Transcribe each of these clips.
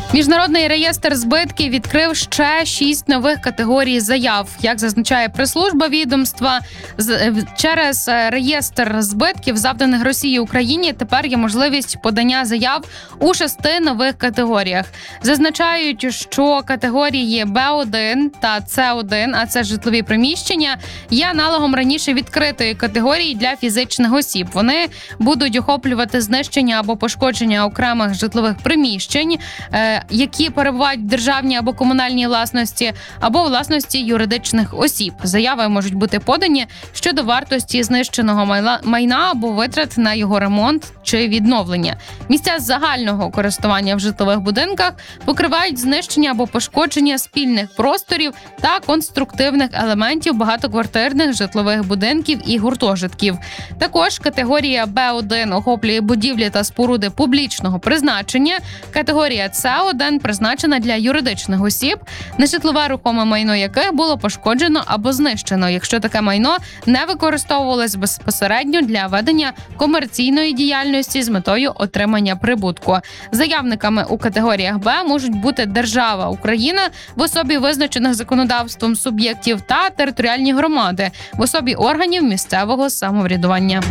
Міжнародний реєстр збитків відкрив ще 6 нових категорій заяв. Як зазначає прес-служба відомства, через реєстр збитків, завданих Росії Україні, тепер є можливість подання заяв у 6 нових категоріях. Зазначають, що категорії Б1 та С1, а це житлові приміщення, є аналогом раніше відкритої категорії для фізичних осіб. Вони будуть охоплювати знищення або пошкодження окремих житлових приміщень, які перебувають в державній або комунальній власності, або власності юридичних осіб. Заяви можуть бути подані щодо вартості знищеного майна або витрат на його ремонт чи відновлення. Місця загального користування в житлових будинках покривають знищення або пошкодження спільних просторів та конструктивних елементів багатоквартирних житлових будинків і гуртожитків. Також категорія Б1 охоплює будівлі та споруди публічного призначення. Категорія С1 призначена для юридичних осіб, нежитлове рухоме майно яких було пошкоджено або знищено, якщо таке майно не використовувалось безпосередньо для ведення комерційної діяльності з метою отримання прибутку. Заявниками у категоріях Б можуть бути держава Україна в особі визначених законодавством суб'єктів та територіальні громади в особі органів місцевого самоврядування.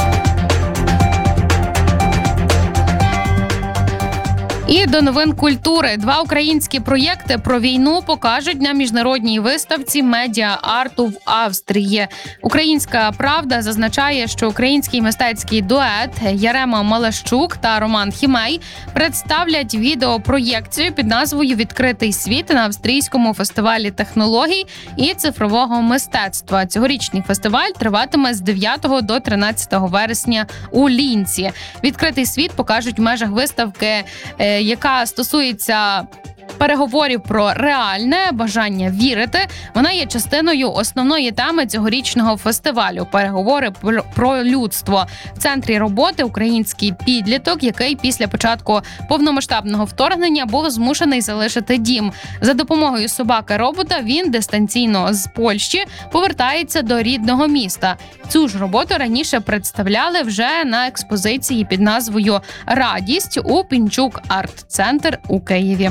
І до новин культури. 2 українські проєкти про війну покажуть на міжнародній виставці медіа-арту в Австрії. «Українська правда» зазначає, що український мистецький дует Ярема Малещук та Роман Хімей представлять відеопроєкцію під назвою «Відкритий світ» на австрійському фестивалі технологій і цифрового мистецтва. Цьогорічний фестиваль триватиме з 9 до 13 вересня у Лінці. «Відкритий світ» покажуть в межах виставки, яка стосується переговорів про реальне бажання вірити. Вона є частиною основної теми цьогорічного фестивалю – переговори про людство. В центрі роботи український підліток, який після початку повномасштабного вторгнення був змушений залишити дім. За допомогою собаки-робота він дистанційно з Польщі повертається до рідного міста. Цю ж роботу раніше представляли вже на експозиції під назвою «Радість» у Пінчук арт-центр у Києві.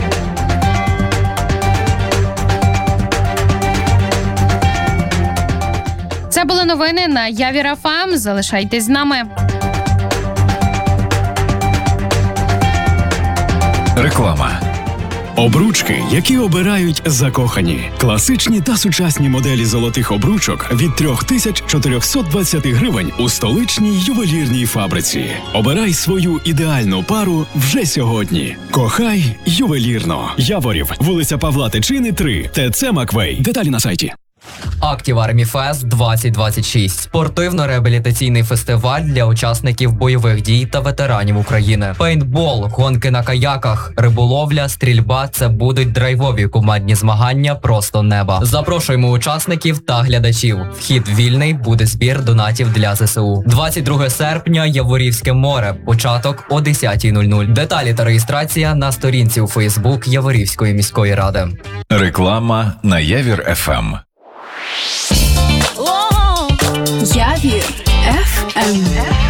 Це були новини на Явір ФМ. Залишайтесь з нами. Реклама. Обручки, які обирають закохані. Класичні та сучасні моделі золотих обручок від 3420 гривень у столичній ювелірній фабриці. Обирай свою ідеальну пару вже сьогодні. Кохай ювелірно. Яворів, вулиця Павла Тичини, 3, ТЦ Маквей. Деталі на сайті. Актів Армі Фест 2026 – спортивно-реабілітаційний фестиваль для учасників бойових дій та ветеранів України. Пейнтбол, гонки на каяках, риболовля, стрільба – це будуть драйвові командні змагання просто неба. Запрошуємо учасників та глядачів. Вхід вільний, буде збір донатів для ЗСУ. 22 серпня, Яворівське море. Початок о 10:00. Деталі та реєстрація на сторінці у Фейсбук Яворівської міської ради. Реклама на Явір ФМ. Явір ФМ.